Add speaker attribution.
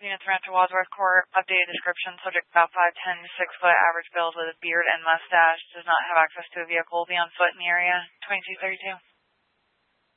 Speaker 1: Unit Toronto Wadsworth Court, updated description, subject about 5'10", 6-foot, average build with a beard and mustache, does not have access to a vehicle, will be on foot in the area, 2232.